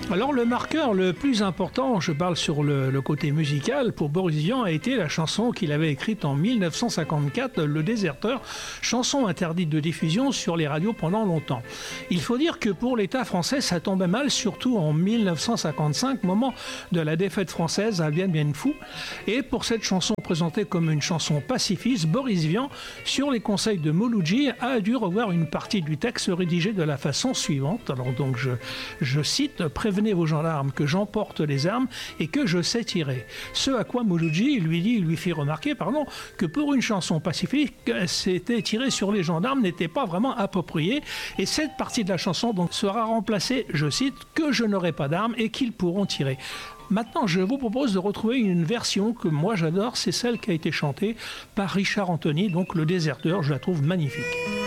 Alors le marqueur le plus important, je parle sur le côté musical, pour Boris Vian a été la chanson qu'il avait écrite en 1954, Le Déserteur, chanson interdite de diffusion sur les radios pendant longtemps. Il faut dire que pour l'État français, ça tombait mal, surtout en 1955, moment de la défaite française à Bien Bien Phu. Et pour cette chanson présentée comme une chanson pacifiste, Boris Vian, sur les conseils de Mouloudji, a dû revoir une partie du texte rédigé de la façon suivante. Alors donc je cite: prévenez vos gendarmes que j'emporte les armes et que je sais tirer. Ce à quoi Mouloudji lui fit remarquer que pour une chanson pacifique, c'était tirer sur les gendarmes n'était pas vraiment approprié, et cette partie de la chanson donc sera remplacée, je cite, que je n'aurai pas d'armes et qu'ils pourront tirer. Maintenant, je vous propose de retrouver une version que moi j'adore, c'est celle qui a été chantée par Richard Anthony, donc Le Déserteur, je la trouve magnifique.